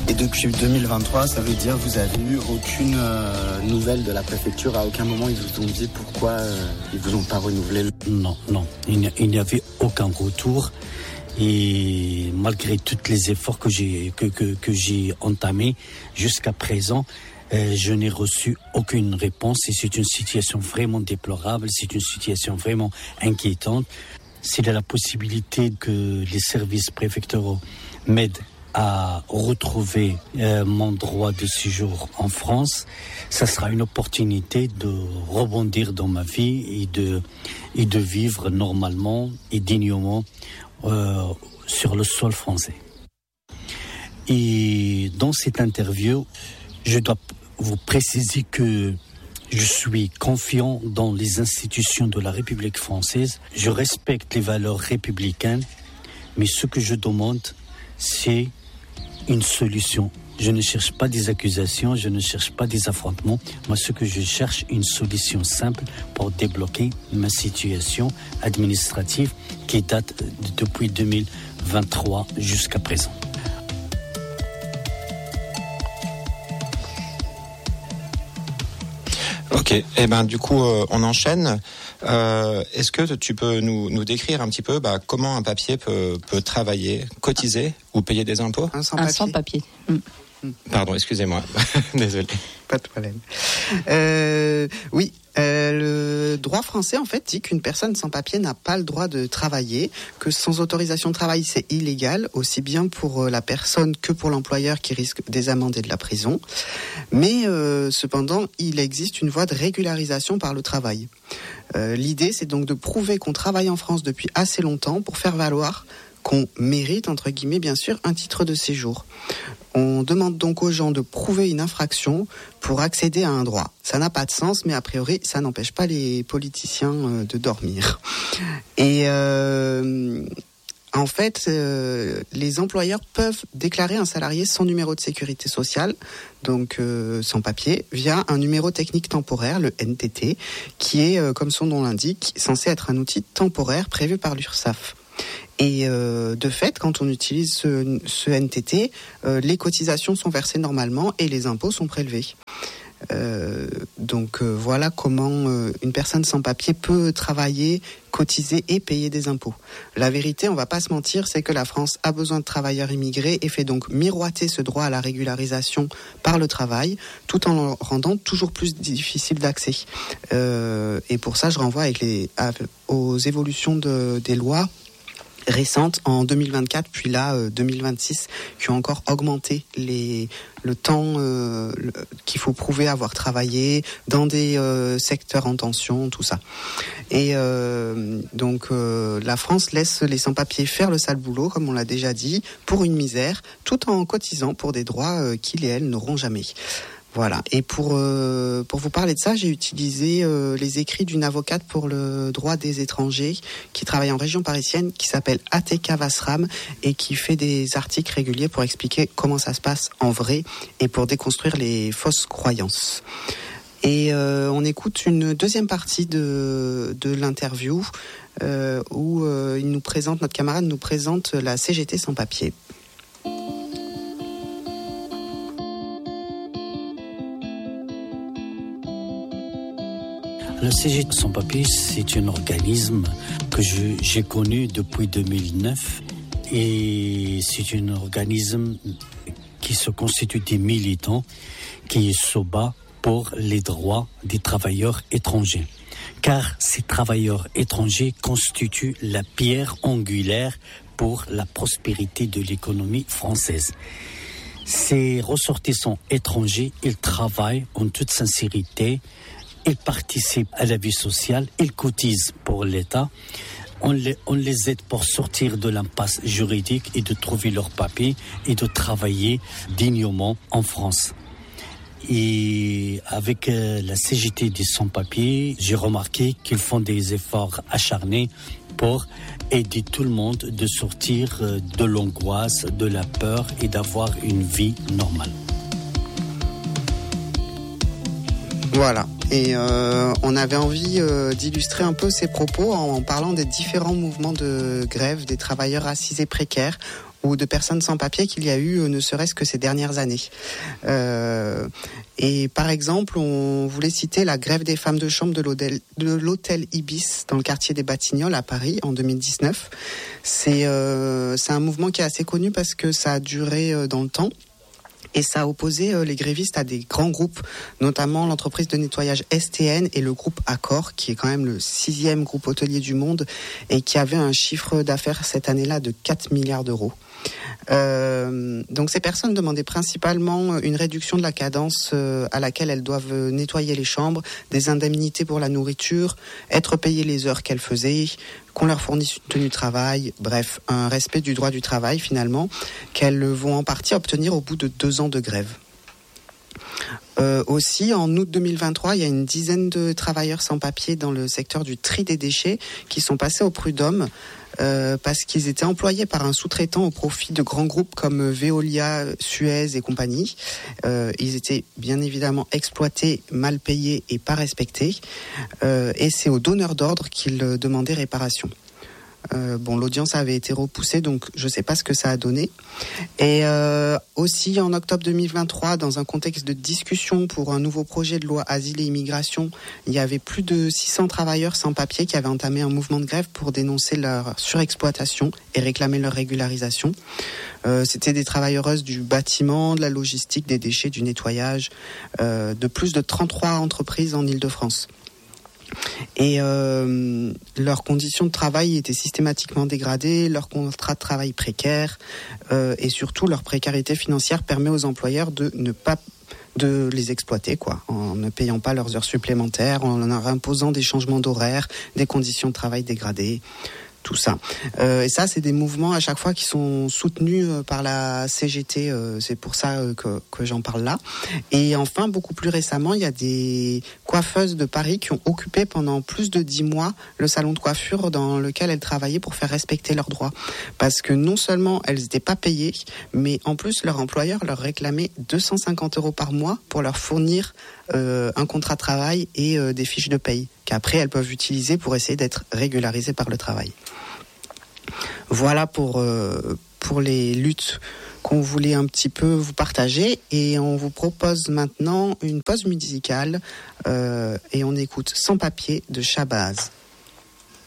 Et depuis 2023, ça veut dire que vous avez eu aucune nouvelle de la préfecture? À aucun moment ils vous ont dit pourquoi ils vous ont pas renouvelé? Non, il n'y avait aucun retour. Et malgré tous les efforts que j'ai entamés jusqu'à présent, je n'ai reçu aucune réponse. Et c'est une situation vraiment déplorable, c'est une situation vraiment inquiétante. S'il y a la possibilité que les services préfectoraux m'aident à retrouver mon droit de séjour en France, ça sera une opportunité de rebondir dans ma vie et de vivre normalement et dignement sur le sol français. Et dans cette interview, je dois vous préciser que je suis confiant dans les institutions de la République française. Je respecte les valeurs républicaines, mais ce que je demande, c'est une solution. Je ne cherche pas des accusations, je ne cherche pas des affrontements. Moi, ce que je cherche, une solution simple pour débloquer ma situation administrative qui date depuis 2023 jusqu'à présent. Ok, et du coup on enchaîne. Est-ce que tu peux nous décrire un petit peu comment un papier peut travailler, cotiser ou payer des impôts? Un sans-papier. Pardon, excusez-moi, désolé. Pas de problème. Oui, le droit français en fait dit qu'une personne sans papier n'a pas le droit de travailler, que sans autorisation de travail c'est illégal, aussi bien pour la personne que pour l'employeur qui risque des amendes et de la prison. Mais cependant, il existe une voie de régularisation par le travail. L'idée c'est donc de prouver qu'on travaille en France depuis assez longtemps pour faire valoir qu'on mérite, entre guillemets, bien sûr, un titre de séjour. On demande donc aux gens de prouver une infraction pour accéder à un droit. Ça n'a pas de sens, mais a priori, ça n'empêche pas les politiciens de dormir. Et en fait, les employeurs peuvent déclarer un salarié sans numéro de sécurité sociale, donc sans papier, via un numéro technique temporaire, le NTT, qui est, comme son nom l'indique, censé être un outil temporaire prévu par l'URSSAF. Et de fait, quand on utilise ce NTT, les cotisations sont versées normalement et les impôts sont prélevés. Donc voilà comment une personne sans papier peut travailler, cotiser et payer des impôts. La vérité, on va pas se mentir, c'est que la France a besoin de travailleurs immigrés et fait donc miroiter ce droit à la régularisation par le travail, tout en le rendant toujours plus difficile d'accès. Et pour ça, je renvoie aux évolutions des lois récentes en 2024 puis là 2026 qui ont encore augmenté le temps qu'il faut prouver avoir travaillé dans des secteurs en tension, tout ça. Et donc la France laisse les sans-papiers faire le sale boulot, comme on l'a déjà dit, pour une misère, tout en cotisant pour des droits qu'ils et elles n'auront jamais. Voilà. Et pour vous parler de ça, j'ai utilisé les écrits d'une avocate pour le droit des étrangers qui travaille en région parisienne, qui s'appelle Ateka Vasram et qui fait des articles réguliers pour expliquer comment ça se passe en vrai et pour déconstruire les fausses croyances. Et on écoute une deuxième partie de l'interview où notre camarade nous présente la CGT sans papier. Le CGT sans papier, c'est un organisme que j'ai connu depuis 2009 et c'est un organisme qui se constitue des militants qui se bat pour les droits des travailleurs étrangers. Car ces travailleurs étrangers constituent la pierre angulaire pour la prospérité de l'économie française. Ces ressortissants étrangers, ils travaillent en toute sincérité. Ils participent à la vie sociale, ils cotisent pour l'État. On les aide pour sortir de l'impasse juridique et de trouver leurs papiers et de travailler dignement en France. Et avec la CGT des sans-papiers, j'ai remarqué qu'ils font des efforts acharnés pour aider tout le monde de sortir de l'angoisse, de la peur et d'avoir une vie normale. Voilà. Et on avait envie d'illustrer un peu ces propos en parlant des différents mouvements de grève des travailleurs racisés précaires ou de personnes sans papier qu'il y a eu, ne serait-ce que ces dernières années. Et par exemple, on voulait citer la grève des femmes de chambre de l'hôtel Ibis dans le quartier des Batignolles à Paris en 2019. C'est un mouvement qui est assez connu parce que ça a duré dans le temps. Et ça a opposé les grévistes à des grands groupes, notamment l'entreprise de nettoyage STN et le groupe Accor, qui est quand même le 6e groupe hôtelier du monde et qui avait un chiffre d'affaires cette année-là de 4 milliards d'euros. Donc ces personnes demandaient principalement une réduction de la cadence à laquelle elles doivent nettoyer les chambres, des indemnités pour la nourriture, être payées les heures qu'elles faisaient, qu'on leur fournisse une tenue de travail, bref, un respect du droit du travail finalement, qu'elles vont en partie obtenir au bout de 2 ans de grève. Aussi, en août 2023, il y a une dizaine de travailleurs sans papier dans le secteur du tri des déchets qui sont passés au prud'homme parce qu'ils étaient employés par un sous-traitant au profit de grands groupes comme Veolia, Suez et compagnie. Ils étaient bien évidemment exploités, mal payés et pas respectés. Et c'est aux donneurs d'ordre qu'ils demandaient réparation. L'audience avait été repoussée, donc je ne sais pas ce que ça a donné. Et aussi, en octobre 2023, dans un contexte de discussion pour un nouveau projet de loi Asile et Immigration, il y avait plus de 600 travailleurs sans papier qui avaient entamé un mouvement de grève pour dénoncer leur surexploitation et réclamer leur régularisation. C'était des travailleuses du bâtiment, de la logistique, des déchets, du nettoyage, de plus de 33 entreprises en Île-de-France. Et leurs conditions de travail étaient systématiquement dégradées, leur contrat de travail précaire et surtout leur précarité financière permet aux employeurs de ne pas de les exploiter, en ne payant pas leurs heures supplémentaires, en leur imposant des changements d'horaire, des conditions de travail dégradées. Tout ça. Et ça, c'est des mouvements à chaque fois qui sont soutenus par la CGT. C'est pour ça que j'en parle là. Et enfin, beaucoup plus récemment, il y a des coiffeuses de Paris qui ont occupé pendant plus de 10 mois le salon de coiffure dans lequel elles travaillaient pour faire respecter leurs droits. Parce que non seulement elles n'étaient pas payées, mais en plus leur employeur leur réclamait 250 € par mois pour leur fournir un contrat de travail et des fiches de paye qu'après elles peuvent utiliser pour essayer d'être régularisées par le travail. Voilà pour les luttes qu'on voulait un petit peu vous partager et on vous propose maintenant une pause musicale et on écoute Sans papier de Shabazz.